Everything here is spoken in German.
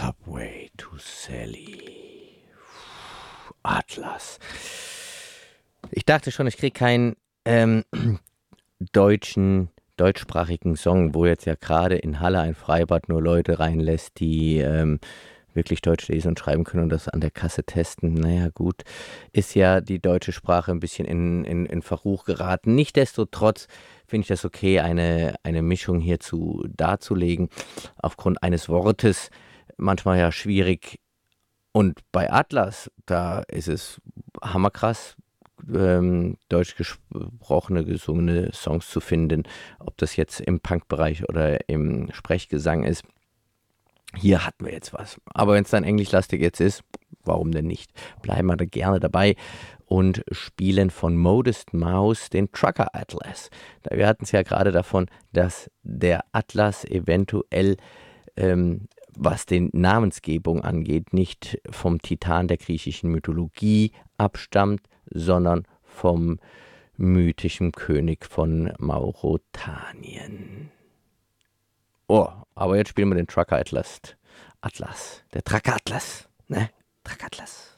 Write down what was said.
Subway to Sally. Atlas. Ich dachte schon, ich kriege keinen deutschsprachigen Song, wo jetzt ja gerade in Halle ein Freibad nur Leute reinlässt, die wirklich Deutsch lesen und schreiben können und das an der Kasse testen. Naja, gut, ist ja die deutsche Sprache ein bisschen in Verruch geraten. Nichtsdestotrotz finde ich das okay, eine Mischung hierzu darzulegen, aufgrund eines Wortes, manchmal ja schwierig. Und bei Atlas, da ist es hammerkrass, deutsch gesprochene, gesungene Songs zu finden, ob das jetzt im Punkbereich oder im Sprechgesang ist. Hier hatten wir jetzt was. Aber wenn es dann englischlastig jetzt ist, warum denn nicht? Bleiben wir da gerne dabei und spielen von Modest Mouse den Trucker Atlas. Wir hatten es ja gerade davon, dass der Atlas eventuell, was den Namensgebung angeht, nicht vom Titan der griechischen Mythologie abstammt, sondern vom mythischen König von Mauretanien. Oh, aber jetzt spielen wir den Trucker Atlas. Der Trucker Atlas, ne? Trucker Atlas.